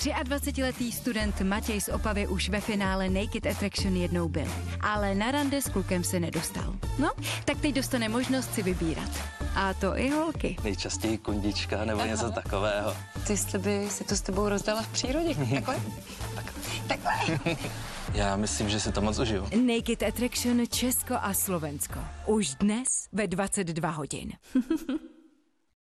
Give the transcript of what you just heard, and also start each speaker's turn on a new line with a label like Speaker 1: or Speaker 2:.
Speaker 1: 23letý student Matěj z Opavy už ve finále Naked Attraction jednou byl, ale na rande s klukem se nedostal. No, tak teď dostane možnost si vybírat. A to i holky.
Speaker 2: Nejčastěji kondička nebo něco takového.
Speaker 3: Ty jste by si to s tebou rozdala v přírodě. Takhle? Takhle.
Speaker 2: Já myslím, že si to moc užiju.
Speaker 1: Naked Attraction Česko a Slovensko. Už dnes ve 22 hodin.